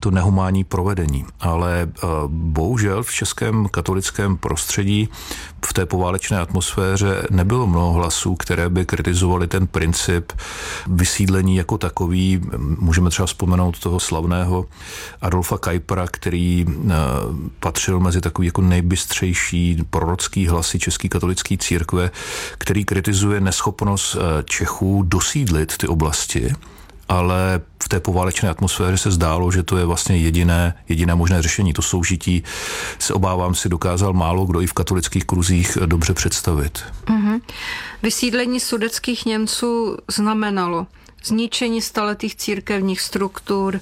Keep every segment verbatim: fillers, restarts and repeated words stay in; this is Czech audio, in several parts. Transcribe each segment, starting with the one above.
to nehumánní provedení. Ale bohužel v českém katolickém prostředí v té poválečné atmosféře nebylo mnoho hlasů, které by kritizovaly ten princip vysídlení jako takový. Můžeme třeba vzpomenout toho slavného Adolfa Kuipera, který patřil mezi takový jako nejbystřejší prorocký hlasy české katolické církve, který kritizuje neschopnost Čechů dosídlit ty oblasti, ale v té poválečné atmosféře se zdálo, že to je vlastně jediné, jediné možné řešení. To soužití, se obávám, si dokázal málo kdo i v katolických kruzích dobře představit. Mm-hmm. Vysídlení sudetských Němců znamenalo zničení staletých církevních struktur,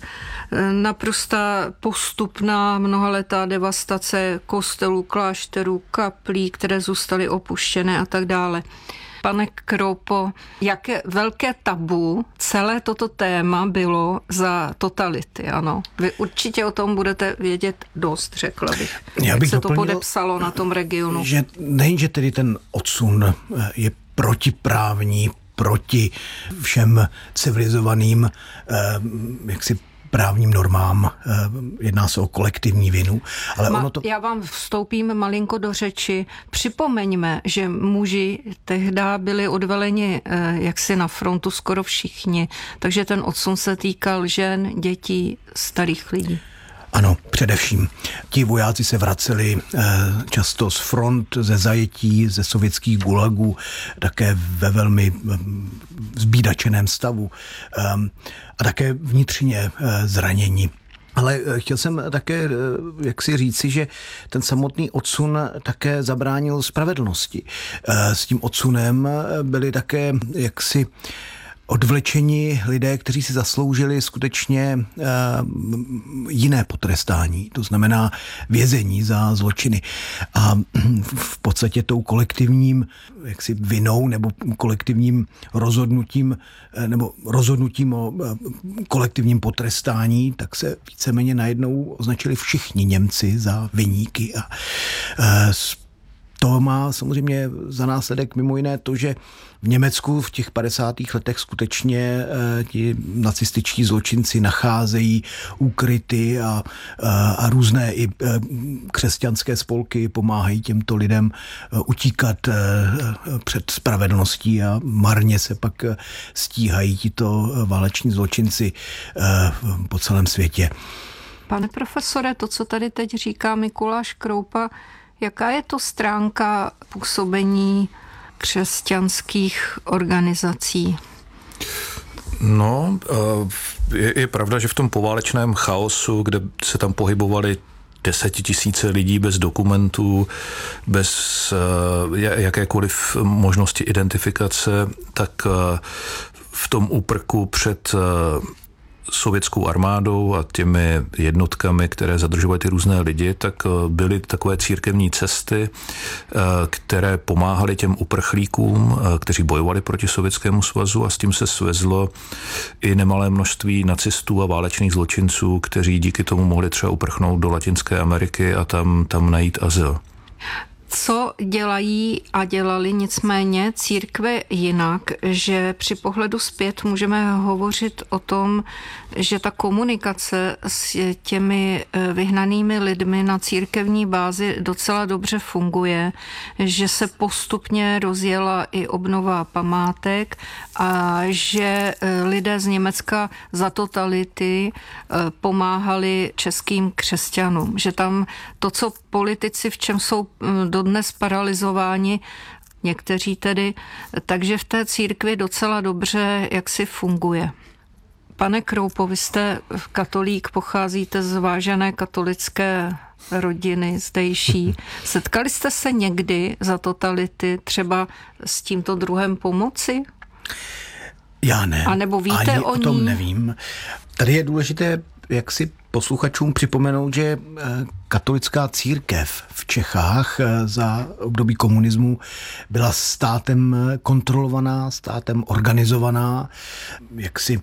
naprostá postupná mnohaletá devastace kostelů, klášterů, kaplí, které zůstaly opuštěné a tak dále. Pane Kroupo, jaké velké tabu celé toto téma bylo za totality, ano? Vy určitě o tom budete vědět dost, řekla bych. Já bych Jak se to podepsalo na tom regionu. Že nejenže tedy ten odsun je protiprávní, proti všem civilizovaným jaksi právním normám, jedná se o kolektivní vinu. Ale Ma, ono to... Já vám vstoupím malinko do řeči. Připomeňme, že muži tehdy byli odveleni jaksi na frontu skoro všichni, takže ten odsun se týkal žen, dětí, starých lidí. Ano, především. Ti vojáci se vraceli často z front, ze zajetí, ze sovětských gulagů, také ve velmi zbídačeném stavu a také vnitřně zranění. Ale chtěl jsem také jaksi říci, že ten samotný odsun také zabránil spravedlnosti. S tím odsunem byli také jaksi odvlečeni lidé, kteří si zasloužili skutečně uh, jiné potrestání, to znamená vězení za zločiny. A v podstatě tou kolektivním jaksi vinou nebo kolektivním rozhodnutím nebo rozhodnutím o kolektivním potrestání, tak se víceméně najednou označili všichni Němci za viníky. A uh, to má samozřejmě za následek mimo jiné to, že v Německu v těch padesátých letech skutečně e, ti nacističtí zločinci nacházejí úkryty a, a, a různé i e, křesťanské spolky pomáhají těmto lidem e, utíkat e, před spravedlností a marně se pak e, stíhají tito váleční zločinci e, po celém světě. Pane profesore, to, co tady teď říká Mikuláš Kroupa, jaká je to stránka působení křesťanských organizací? No, je, je pravda, že v tom poválečném chaosu, kde se tam pohybovali desetitisíce lidí bez dokumentů, bez jakékoliv možnosti identifikace, tak v tom úprku před sovětskou armádou a těmi jednotkami, které zadržovaly ty různé lidi, tak byly takové církevní cesty, které pomáhaly těm uprchlíkům, kteří bojovali proti Sovětskému svazu, a s tím se svezlo i nemalé množství nacistů a válečných zločinců, kteří díky tomu mohli třeba uprchnout do Latinské Ameriky a tam, tam najít azyl. Co dělají a dělali nicméně církve jinak, že při pohledu zpět můžeme hovořit o tom, že ta komunikace s těmi vyhnanými lidmi na církevní bázi docela dobře funguje, že se postupně rozjela i obnova památek a že lidé z Německa za totality pomáhali českým křesťanům, že tam to, co politici, v čem jsou dodnes paralizováni, někteří tedy, takže v té církvi docela dobře jaksi funguje. Pane Kroupo, vy jste katolík, pocházíte z vážené katolické rodiny zdejší. Setkali jste se někdy za totality třeba s tímto druhem pomoci? Já ne. A nebo víte Ani o, o tom ní? nevím. Tady je důležité, jak si posluchačům připomenout, že katolická církev v Čechách za období komunismu byla státem kontrolovaná, státem organizovaná, jaksi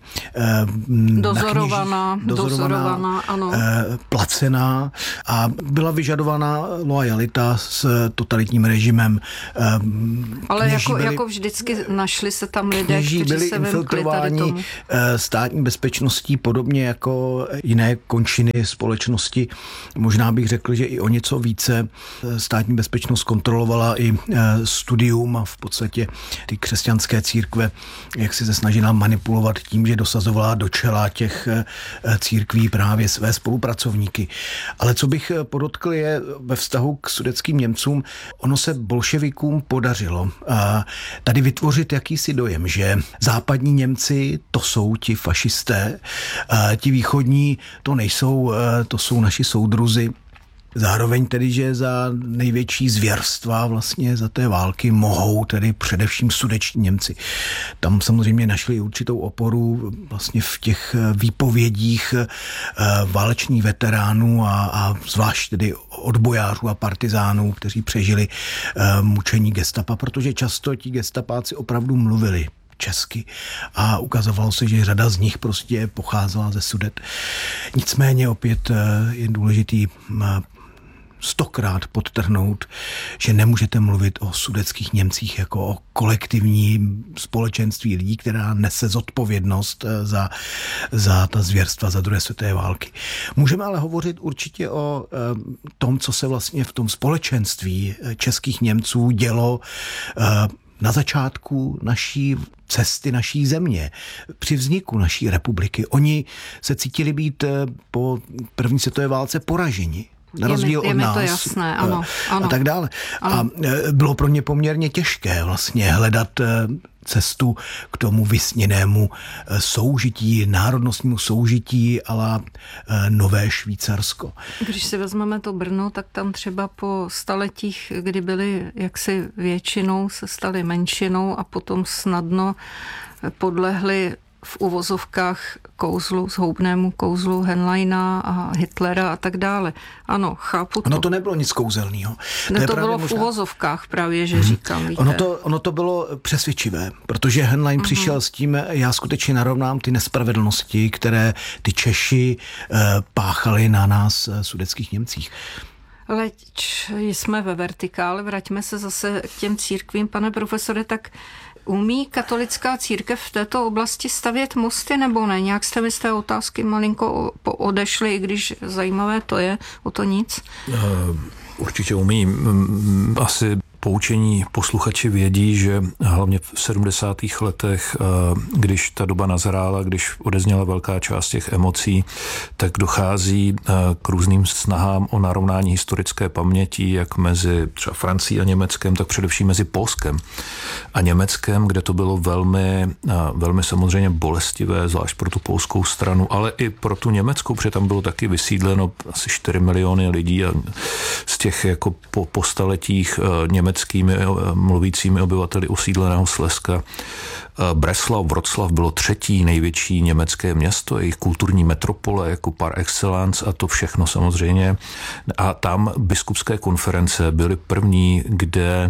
dozorovaná, kněžích, dozorovaná, dozorovaná ano. placená a byla vyžadovaná loajalita s totalitním režimem. Ale jako, byli, jako vždycky našli se tam lidé, kteří byli se vymkli tady tomu. státní bezpečností, podobně jako jiné končiny končiny společnosti. Možná bych řekl, že i o něco více státní bezpečnost kontrolovala i studium a v podstatě ty křesťanské církve, jak si se snažila manipulovat tím, že dosazovala do čela těch církví právě své spolupracovníky. Ale co bych podotkl je ve vztahu k sudetským Němcům, ono se bolševikům podařilo tady vytvořit jakýsi dojem, že západní Němci to jsou ti fašisté, ti východní to nejsou, to jsou naši soudruzi. Zároveň tedy, že za největší zvěrstva vlastně za té války mohou tedy především sudeční Němci. Tam samozřejmě našli určitou oporu vlastně v těch výpovědích válečných veteránů a, a zvlášť tedy odbojářů a partizánů, kteří přežili mučení gestapa, protože často ti gestapáci opravdu mluvili česky a ukazovalo se, že řada z nich prostě pocházela ze Sudet. Nicméně opět je důležitý stokrát podtrhnout, že nemůžete mluvit o sudetských Němcích jako o kolektivní společenství lidí, která nese zodpovědnost za, za ta zvěrstva za druhé světové války. Můžeme ale hovořit určitě o tom, co se vlastně v tom společenství českých Němců dělo na začátku naší cesty naší země, při vzniku naší republiky. Oni se cítili být po první světové válce poraženi. Na rozdíl od nás. Je mi to jasné, ano, ano. A tak dále. Ano. A bylo pro ně poměrně těžké vlastně hledat cestu k tomu vysněnému soužití, národnostnímu soužití ala Nové Švýcarsko. Když si vezmeme to Brno, tak tam třeba po staletích, kdy byli jaksi většinou, se stali menšinou a potom snadno podlehli v uvozovkách kouzlu, zhoubnému kouzlu Henleina a Hitlera a tak dále. Ano, chápu to. Ono to nebylo nic kouzelného. To, ne, to bylo možná v uvozovkách právě, že hmm. říkám. Víte. Ono to, ono to bylo přesvědčivé, protože Henlein hmm. přišel s tím, já skutečně narovnám ty nespravedlnosti, které ty Češi eh, páchali na nás, eh, sudetských Němcích. Ale jsme ve vertikále, vraťme se zase k těm církvím, pane profesore, tak umí katolická církev v této oblasti stavět mosty nebo ne? Nějak jste mi z té otázky malinko odešli, i když zajímavé to je, o to nic? Určitě umí. Asi poučení posluchači vědí, že hlavně v sedmdesátých letech, když ta doba nazrála, když odezněla velká část těch emocí, tak dochází k různým snahám o narovnání historické paměti, jak mezi třeba Francií a Německem, tak především mezi Polskem a Německem, kde to bylo velmi, velmi samozřejmě bolestivé, zvlášť pro tu polskou stranu, ale i pro tu německou, protože tam bylo taky vysídleno asi čtyři miliony lidí a z těch jako po, po staletích německými mluvícími obyvateli osídleného Slezska. Breslau, Wroclaw bylo třetí největší německé město, jejich kulturní metropole jako par excellence a to všechno samozřejmě. A tam biskupské konference byly první, kde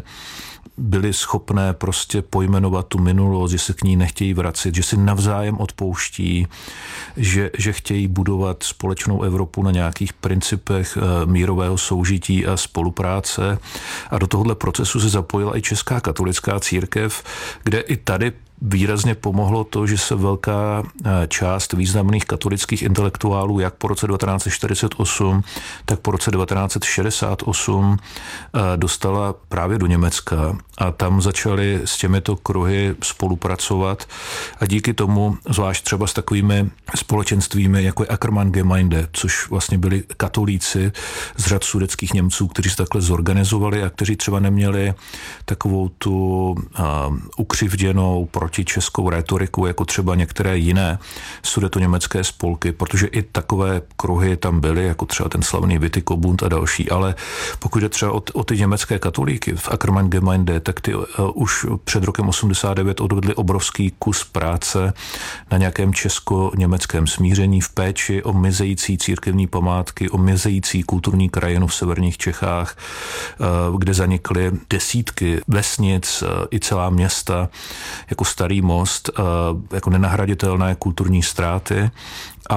byli schopné prostě pojmenovat tu minulost, že se k ní nechtějí vracet, že si navzájem odpouští, že, že chtějí budovat společnou Evropu na nějakých principech mírového soužití a spolupráce. A do tohohle procesu se zapojila i Česká katolická církev, kde i tady výrazně pomohlo to, že se velká část významných katolických intelektuálů jak po roce devatenáct set čtyřicet osm, tak po roce devatenáct set šedesát osm dostala právě do Německa a tam začali s těmito kruhy spolupracovat a díky tomu, zvlášť třeba s takovými společenstvími, jako je Ackermann-Gemeinde, což vlastně byli katolíci z řad sudetských Němců, kteří se takhle zorganizovali a kteří třeba neměli takovou tu uh, ukřivděnou protičeskou rétoriku, jako třeba některé jiné sudetoněmecké spolky, protože i takové kruhy tam byly, jako třeba ten slavný Witikobund a další, ale pokud je třeba o, o ty německé katolíky v Ackermann-Gemeinde, tak ty uh, už před rokem osmdesát devět odvedli obrovský kus práce na nějakém česko-německém smíření v péči o mizející církevní památky, o mizející kulturní krajinu v severních Čechách, uh, kde zanikly desítky vesnic uh, i celá města, jako Starý Most, uh, jako nenahraditelné kulturní ztráty. A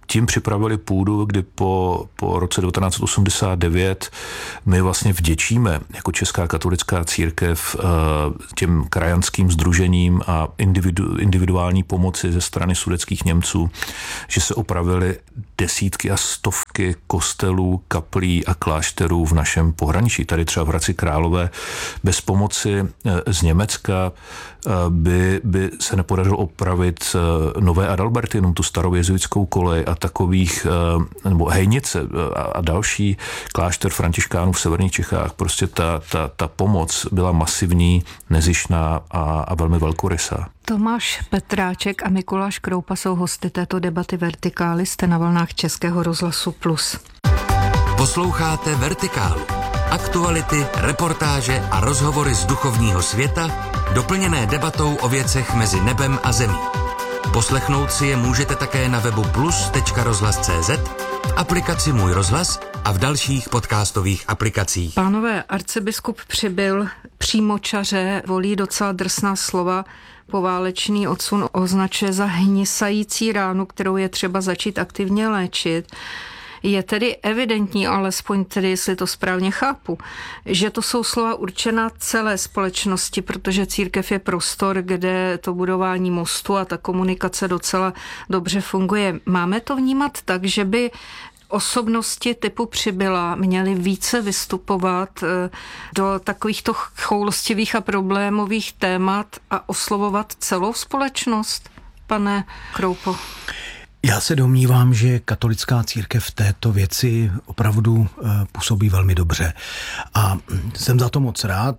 tím připravili půdu, kdy po, po roce devatenáct osmdesát devět my vlastně vděčíme jako Česká katolická církev těm krajanským sdružením a individu, individuální pomoci ze strany sudetských Němců, že se opravily desítky a stovky kostelů, kaplí a klášterů v našem pohraničí. Tady třeba v Hradci Králové bez pomoci z Německa by, by se nepodařilo opravit Nové Adalbertinum, tu starou jezuitskou kolej a takových, nebo Hejnice a další, klášter františkánů v severních Čechách. Prostě ta, ta, ta pomoc byla masivní, nezištná a, a velmi velkorysá. Tomáš Petráček a Mikuláš Kroupa jsou hosty této debaty Vertikály. Jste na vlnách Českého rozhlasu Plus. Posloucháte Vertikálu. Aktuality, reportáže a rozhovory z duchovního světa, doplněné debatou o věcech mezi nebem a zemí. Poslechnout si je můžete také na webu plus tečka rozhlas tečka cé zet, v aplikaci Můj rozhlas a v dalších podcastových aplikacích. Pánové, arcibiskup Přibyl přímočaře volí docela drsná slova. Poválečný odsun označuje za hnisající ránu, kterou je třeba začít aktivně léčit. Je tedy evidentní, alespoň tedy, jestli to správně chápu, že to jsou slova určená celé společnosti, protože církev je prostor, kde to budování mostu a ta komunikace docela dobře funguje. Máme to vnímat tak, že by osobnosti typu Přibyla měly více vystupovat do takovýchto choulostivých a problémových témat a oslovovat celou společnost, pane Kroupo? Já se domnívám, že katolická církev v této věci opravdu působí velmi dobře. A jsem za to moc rád.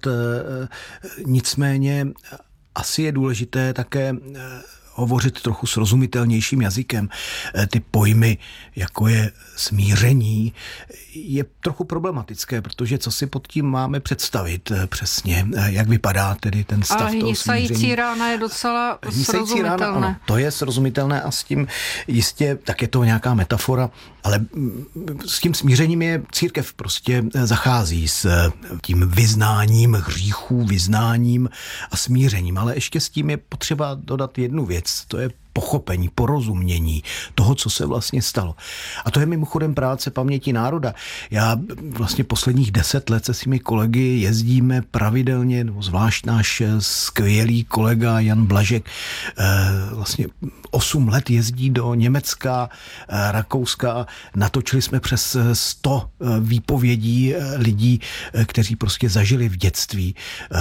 Nicméně asi je důležité také hovořit trochu srozumitelnějším jazykem. Ty pojmy, jako je smíření, je trochu problematické, protože co si pod tím máme představit přesně, jak vypadá tedy ten stav ale toho smíření. Ale hnisající rána je docela srozumitelné. Rána, ano, to je srozumitelné a s tím jistě, tak je to nějaká metafora, ale s tím smířením je církev prostě zachází s tím vyznáním hříchů, vyznáním a smířením, ale ještě s tím je potřeba dodat jednu věc, to je pochopení, porozumění toho, co se vlastně stalo. A to je mimochodem práce paměti národa. Já vlastně posledních deset let se svými kolegy jezdíme pravidelně, nebo zvlášť náš skvělý kolega Jan Blažek vlastně osm let jezdí do Německa, Rakouska. Natočili jsme přes sto výpovědí lidí, kteří prostě zažili v dětství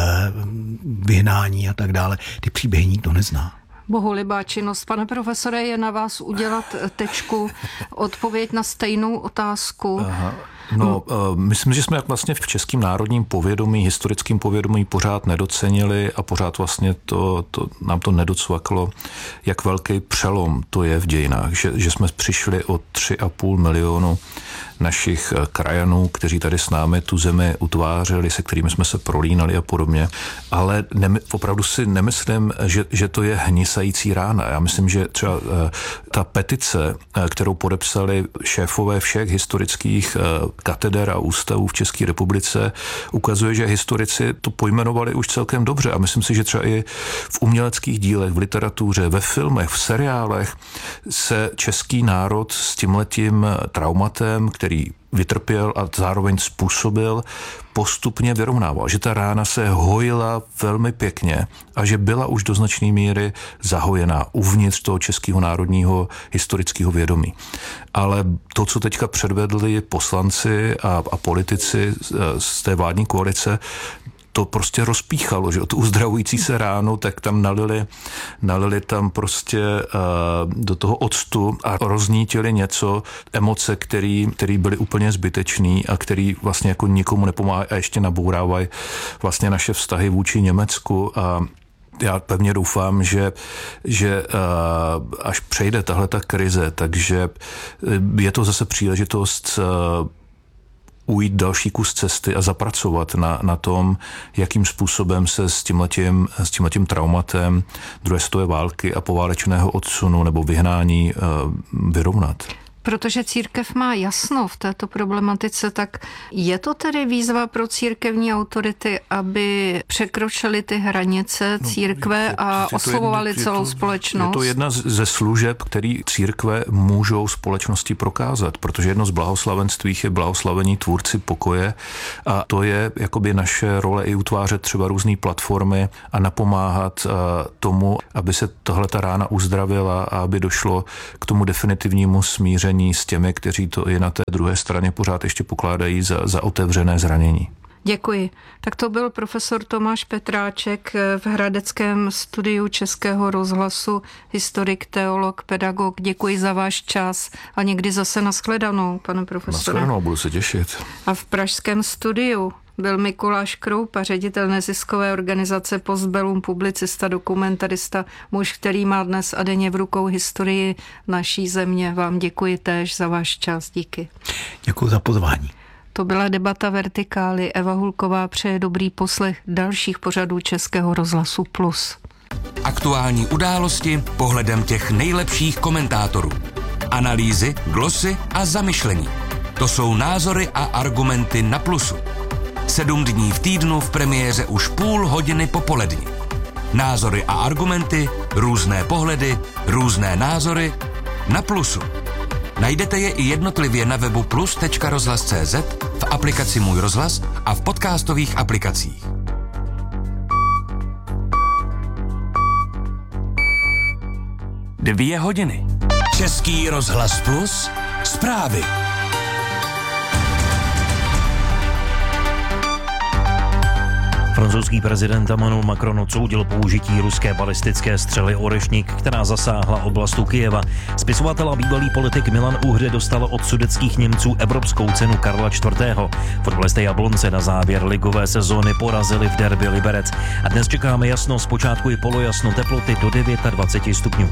vyhnání a tak dále. Ty příběhy nikdo nezná. Bohulibá činnost. Pane profesore, je na vás udělat tečku, odpověď na stejnou otázku. Aha. No, uh, myslím, že jsme vlastně v českém národním povědomí, historickém povědomí pořád nedocenili a pořád vlastně to, to, nám to nedocvaklo, jak velký přelom to je v dějinách, že, že jsme přišli o tři a půl milionu našich krajanů, kteří tady s námi tu zemi utvářeli, se kterými jsme se prolínali a podobně, ale ne, opravdu si nemyslím, že, že to je hnisající rána. Já myslím, že třeba ta petice, kterou podepsali šéfové všech historických kateder a ústavů v České republice, ukazuje, že historici to pojmenovali už celkem dobře a myslím si, že třeba i v uměleckých dílech, v literatuře, ve filmech, v seriálech se český národ s tímhletím traumatem, který vytrpěl a zároveň způsobil, postupně vyrovnával. Že ta rána se hojila velmi pěkně a že byla už do značné míry zahojená uvnitř toho českého národního historického vědomí. Ale to, co teďka předvedli poslanci a, a politici z té vládní koalice, to prostě rozpíchalo, že tu uzdravující se ránu, tak tam nalili, nalili tam prostě uh, do toho octu a roznítili něco, emoce, který, který byly úplně zbytečný a který vlastně jako nikomu nepomáhají a ještě nabourávají vlastně naše vztahy vůči Německu a já pevně doufám, že, že uh, až přejde tahle ta krize, takže je to zase příležitost uh, ujít další kus cesty a zapracovat na, na tom, jakým způsobem se s tímhletím, s tímhletím traumatem druhé světové války a poválečného odsunu nebo vyhnání uh, vyrovnat. Protože církev má jasno v této problematice, tak je to tedy výzva pro církevní autority, aby překročili ty hranice církve no, a oslovovali celou to, společnost? Je to jedna ze služeb, který církve můžou společnosti prokázat, protože jedno z blahoslavenství je blahoslavení tvůrci pokoje a to je jakoby naše role i utvářet třeba různé platformy a napomáhat tomu, aby se tahleta rána uzdravila a aby došlo k tomu definitivnímu smíření s těmi, kteří to i na té druhé straně pořád ještě pokládají za, za otevřené zranění. Děkuji. Tak to byl profesor Tomáš Petráček v Hradeckém studiu Českého rozhlasu, historik, teolog, pedagog. Děkuji za váš čas a někdy zase nashledanou, pane profesore. Nashledanou, budu se těšit. A v pražském studiu byl Mikuláš Kroupa, ředitel neziskové organizace Postbellum, publicista, dokumentarista, muž, který má dnes a denně v rukou historii naší země. Vám děkuji též za váš čas. Díky. Děkuji za pozvání. To byla debata Vertikály. Eva Hulková přeje dobrý poslech dalších pořadů Českého rozhlasu Plus. Aktuální události pohledem těch nejlepších komentátorů. Analýzy, glosy a zamyšlení. To jsou názory a argumenty na Plusu. Sedm dní v týdnu v premiéře už půl hodiny popolední. Názory a argumenty, různé pohledy, různé názory na Plusu. Najdete je i jednotlivě na webu plus tečka rozhlas tečka cé zet, v aplikaci Můj rozhlas a v podcastových aplikacích. Dvě hodiny. Český rozhlas Plus. Zprávy. Francouzský prezident Emmanuel Macron odsoudil použití ruské balistické střely Orešnik, která zasáhla oblast u Kyjeva. Spisovatel a bývalý politik Milan Uhde dostal od sudetských Němců evropskou cenu Karla čtvrtého. Fotbalisté Jablonce na závěr ligové sezóny porazili v derby Liberec. A dnes čekáme jasno, zpočátku i polojasno, teploty do dvacet devět stupňů.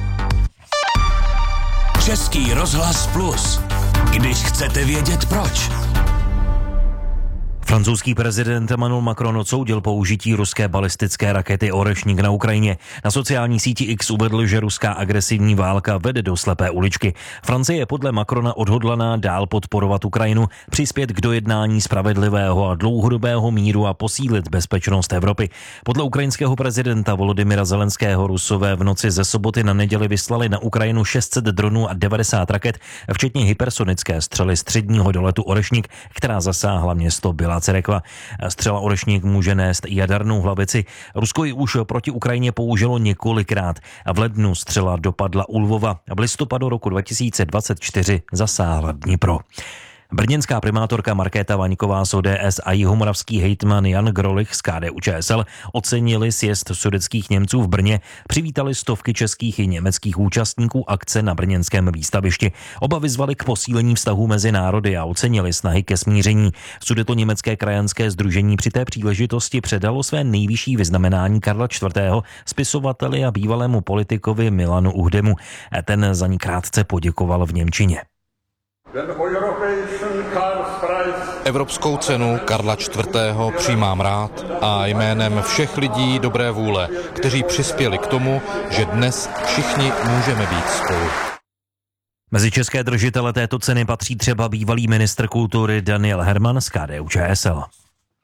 Český rozhlas Plus. Když chcete vědět proč. Francouzský prezident Emmanuel Macron odsoudil použití ruské balistické rakety Orešnik na Ukrajině. Na sociální síti X uvedl, že ruská agresivní válka vede do slepé uličky. Francie je podle Macrona odhodlaná dál podporovat Ukrajinu, přispět k dojednání spravedlivého a dlouhodobého míru a posílit bezpečnost Evropy. Podle ukrajinského prezidenta Volodymyra Zelenského Rusové v noci ze soboty na neděli vyslali na Ukrajinu šest set dronů a devadesát raket, včetně hypersonické střely středního doletu Orešnik, která zasáhla město Byla Cerekva. Střela Orešnik může nést jadernou hlavici. Rusko ji už proti Ukrajině použilo několikrát. V lednu střela dopadla u Lvova. V listopadu roku dva tisíce dvacet čtyři zasáhla Dnipro. Brněnská primátorka Markéta Vaňková z O D S a jihomoravský hejtman Jan Grolich z K D U Č S L ocenili sjezd sudetských Němců v Brně, přivítali stovky českých i německých účastníků akce na brněnském výstavišti. Oba vyzvali k posílení vztahů mezi národy a ocenili snahy ke smíření. Sudetoněmecké krajanské sdružení při té příležitosti předalo své nejvyšší vyznamenání Karla čtvrtého spisovateli a bývalému politikovi Milanu Uhdemu. Ten za ní krátce poděkoval v němčině. Evropskou cenu Karla čtvrtého přijímám rád a jménem všech lidí dobré vůle, kteří přispěli k tomu, že dnes všichni můžeme být spolu. Mezi české držitele této ceny patří třeba bývalý ministr kultury Daniel Herman z K D U Č S L.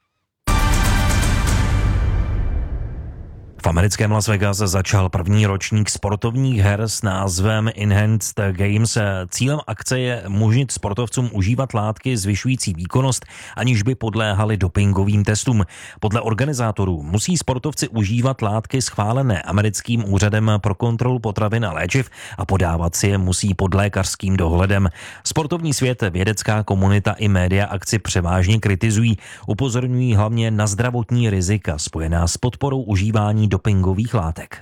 V americkém Las Vegas začal první ročník sportovních her s názvem Enhanced Games. Cílem akce je umožnit sportovcům užívat látky zvyšující výkonnost, aniž by podléhali dopingovým testům. Podle organizátorů musí sportovci užívat látky schválené americkým úřadem pro kontrolu potravin a léčiv a podávat si je musí pod lékařským dohledem. Sportovní svět, vědecká komunita i média akci převážně kritizují, upozorňují hlavně na zdravotní rizika spojená s podporou užívání dopingových látek.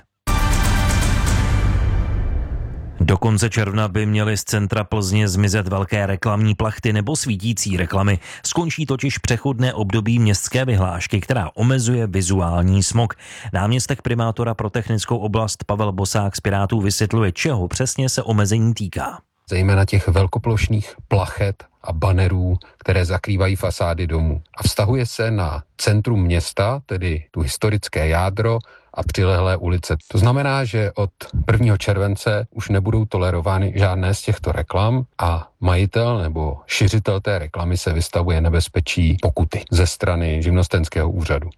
Do konce června by měly z centra Plzně zmizet velké reklamní plachty nebo svítící reklamy. Skončí totiž přechodné období městské vyhlášky, která omezuje vizuální smog. Náměstek primátora pro technickou oblast Pavel Bosák z Pirátů vysvětluje, čeho přesně se omezení týká. Zejména těch velkoplošných plachet a banerů, které zakrývají fasády domů. A vztahuje se na centrum města, tedy tu historické jádro, a přilehlé ulice. To znamená, že od prvního července už nebudou tolerovány žádné z těchto reklam a majitel nebo šiřitel té reklamy se vystavuje nebezpečí pokuty ze strany živnostenského úřadu.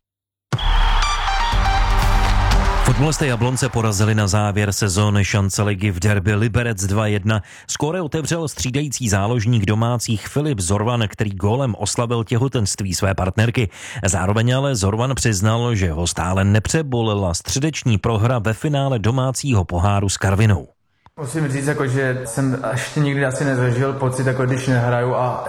Fotbalisté Jablonce porazili na závěr sezóny šance ligy v derby Liberec dva jedna. Skóre otevřel střídající záložník domácích Filip Zorvan, který gólem oslavil těhotenství své partnerky. Zároveň ale Zorvan přiznal, že ho stále nepřebolela středeční prohra ve finále domácího poháru s Karvinou. Musím říct, jako, že jsem ještě nikdy asi nezažil pocit, jako když nehraju a